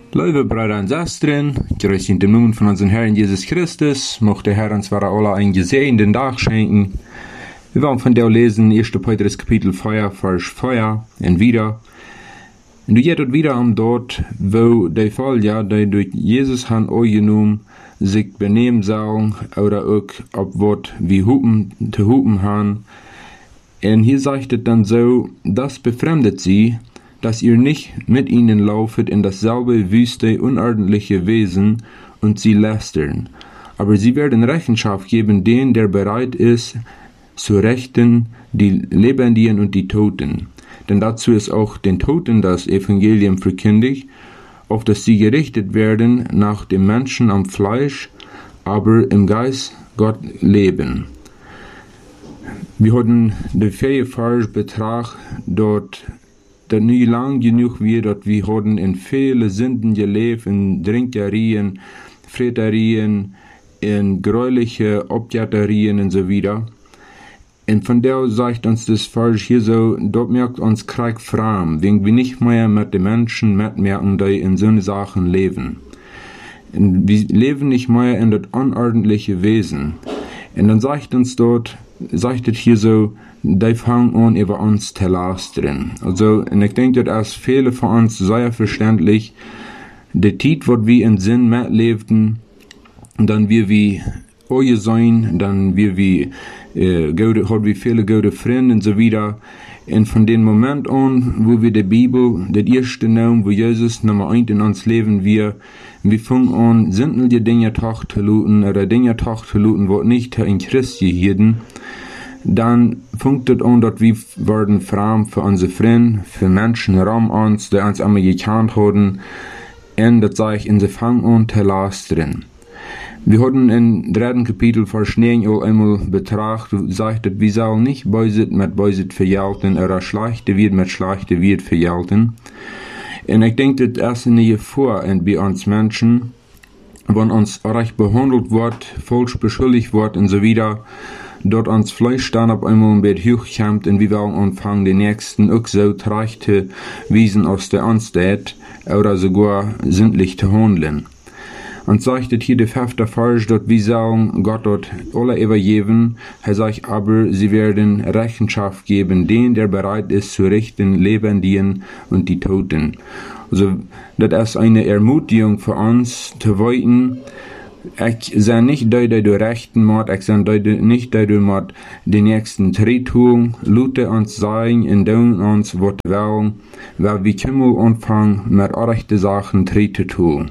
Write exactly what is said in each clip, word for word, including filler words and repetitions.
Liebe Brüder und Schwestern, grüß in dem Namen von unserem Herrn Jesus Christus, mochte der Herr uns alle einen gesegneten Tag schenken. Wir wollen von der lesen, erster Petrus Kapitel vier, Vers vier, und wieder. Und du geht wieder am dort, wo die Folge, die durch Jesus han angenommen, sich benehmen sollen, oder auch, ob wat wie hupen, zu hupen han. Und hier sagt es dann so, das befremdet sie, dass ihr nicht mit ihnen laufet in dasselbe wüste, unordentliche Wesen und sie lästern. Aber sie werden Rechenschaft geben, den, der bereit ist, zu richten, die Lebendigen und die Toten. Denn dazu ist auch den Toten das Evangelium verkündigt, auf dass sie gerichtet werden nach dem Menschen am Fleisch, aber im Geist Gott leben. Wir hatten den vier Vers Betrag dort, dat nu lang genug wir, dat wir haben in viele Sünden gelebt, in Trinkerien, Freterien, in gräuliche Objetterien und so weiter. Und von der sagt uns das Vers hier so, dort merkt uns Krieg fram, wegen wir nicht mehr mit den Menschen mitmerken, die in so eine Sachen leben. Und wir leben nicht mehr in das unordentliche Wesen. Und dann sagt uns dort, sagt es hier so, die fangen an, über uns zu lästern. Also, und ich denke, das ist viele von uns sehr verständlich. Die Zeit, wo wir in Sinn mitlebten, dann wir wie euer sein, dann wir wie, äh, gute, hat wir viele gute Freunde und so weiter. Und von dem Moment an, wo wir die Bibel, das erste nehmen, wo Jesus Nummer eins in uns leben, wir, wir fangen an, sämtliche Dinge Tag zu luten, oder Dinge Tag zu luten, wo nicht in Christi hielten. Dann fängt es an, dass wir werden fromm für unsere Freunde, für Menschen rum uns, die uns einmal gekannt haben, und das sage ich, in sie fangen an zu lästern. Wir hatten im dritten Kapitel Vers neun auch einmal betrachtet, sagt, dass wir sollen nicht Böset mit Böset vergelten, oder Schlechte wird mit Schlechte wird vergelten. Und ich denke, das erste nicht vor, und bei uns Menschen, wenn uns recht behandelt wird, falsch beschuldigt wird und so weiter, dort ans Fleisch dann auf einmal ein bisschen hochkommt und wir wollen anfangen, den Nächsten auch so recht zu wiesen aus der Anstät oder sogar sündlich zu handeln. Und sagt hier der fünfte Vers, dort wir sollen Gott dort alle übergeben, er sagt aber, sie werden Rechenschaft geben, den, der bereit ist zu richten, Lebendigen und die Toten. Also, das ist eine Ermutigung für uns, zu weiten. Ich sage nicht, dass du rechten Mord, ich sage nicht, dass du mit den nächsten Tritt tun, Leute uns sagen und tun uns, was wir wollen, weil wir können anfangen, mit rechten Sachen Tritt zu tun.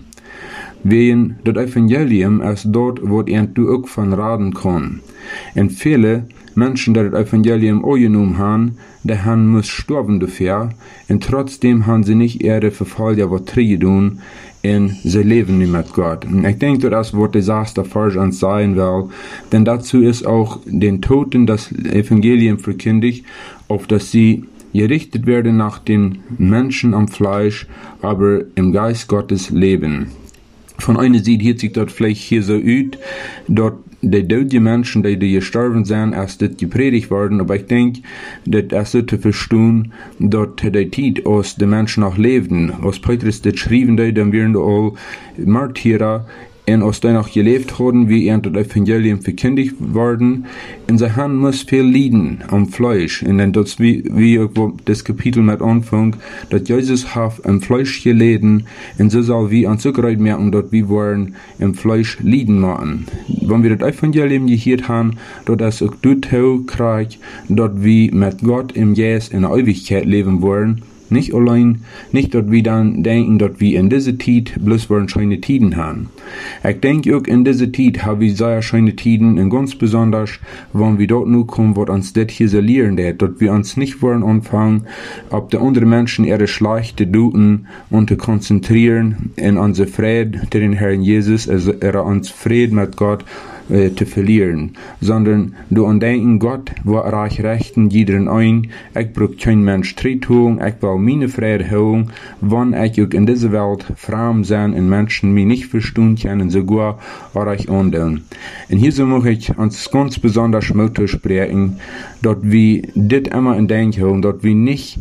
Wegen das Evangelium ist dort, wo du auch von raten kann. Und viele Menschen, die das Evangelium angenommen haben, die haben müssen sterben dafür, und trotzdem haben sie nicht ihre Verfolger was tun, und sie leben nicht mit Gott. Und ich denke, das wird Desaster falsch uns sein will, denn dazu ist auch den Toten das Evangelium verkündigt, auf dass sie gerichtet werden nach den Menschen am Fleisch, aber im Geist Gottes leben. Von einer Seite hört sich dort vielleicht hier so ut, dort die toten Menschen, die, die gestorben sind, erst das gepredigt worden, aber ich denke, das ist zu verstehen, dort die Zeit aus den Menschen noch lebten. Aus Petrus das schrieben, die, dann wären all Märtyrer, und aus denen noch gelebt haben, wie ihnen das Evangelium verkündigt worden, und sie haben muss viel leiden am Fleisch. Und dann das, wie, wie das Kapitel mit Anfang, dass Jesus hat am Fleisch gelitten, und so soll wir uns auch merken, dass wir wollen im Fleisch leiden machen. Wenn wir das Evangelium gehört haben, dass es auch dort kriegt, dass wir mit Gott im Jesus in der Ewigkeit leben wollen, nicht allein, nicht, dass wir dann denken, dass wir in dieser Zeit bloß wollen schöne Tiden haben. Ich denke auch in dieser Zeit haben wir sehr schöne Tiden, und ganz besonders, wenn wir dort nur kommen, was uns das hier so lehren wird, dass wir uns nicht wollen anfangen, ob die anderen Menschen ihre schlechte Duten und zu konzentrieren in unsere Friede, den Herrn Jesus, also er uns Friede mit Gott, äh, zu verlieren, sondern du an denken, Gott, wo reich rechten jeden ein, ich brauch kein Mensch Tritt holen, ich will meine Friede holen, wann ich auch in dieser Welt fromm sein und Menschen mich nicht verstehen können, sogar reich handeln. Und hier so möchte ich uns ganz besonders Mut sprechen, dass wir das immer in Denken haben, dass wir nicht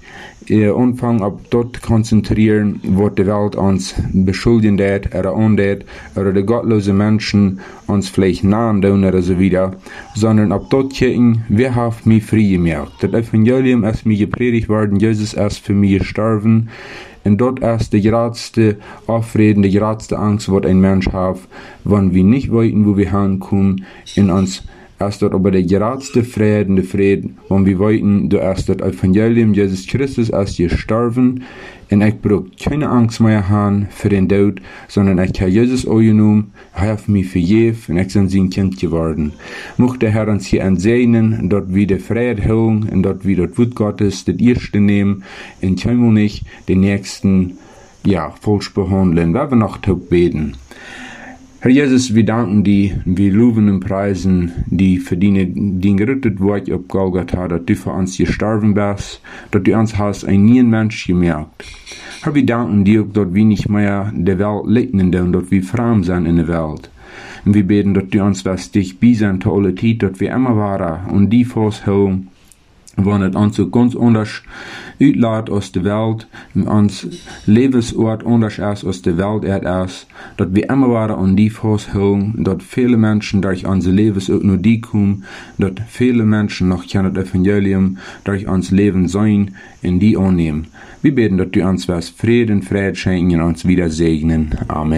äh, anfangen, ab dort konzentrieren, was die Welt uns beschuldigen wird, oder andert, oder die gottlose Menschen uns vielleicht nahen tun oder so wieder, sondern ab dort gucken, wer hat mich frei gemacht. Das Evangelium ist mir gepredigt worden, Jesus ist für mich gestorben, und dort ist die geradste Aufreden, die geradste Angst, was ein Mensch hat, wenn wir nicht wollten, wo wir hinkommen, in uns ist dort aber der geradste Frieden, der Frieden, wenn wir wollten, du ist das Evangelium, Jesus Christus ist gestorben, und ich brauche keine Angst mehr haben für den Tod, sondern ich habe Jesus angenommen, er hat mich vergeben, und ich bin sein Kind geworden. Mocht der Herr uns hier entsegnen, dort wieder Frieden holen, und dort wieder das Wort Gottes, das erste nehmen, und können wir nicht den nächsten, ja, falsch behandeln, weil wir noch beten. Herr Jesus, wir danken dir, wir loben und preisen die verdienen, die gerettet Wort auf Golgatha, dass du für uns gestorben bist, dass du uns hast ein neuen Mensch gemerkt. Herr, wir danken dir, dass wir nicht mehr der Welt leiden, dass wir frei sind in der Welt. Und wir beten, dass du uns was dich bei sind, zu aller Zeit, dass wir immer waren und die festhalten, wann es uns so ganz anders uitlaat aus der Welt, uns Lebensort anders ist aus der Welt ist, dass wir immer waren an die festhalten, dass viele Menschen durch unser Lebensort nur die kommen, dass viele Menschen noch kein Evangelium durch uns Leben sein, in die annehmen. Wir beten, dass du uns was Frieden, Frieden schenken und uns wieder segnen. Amen.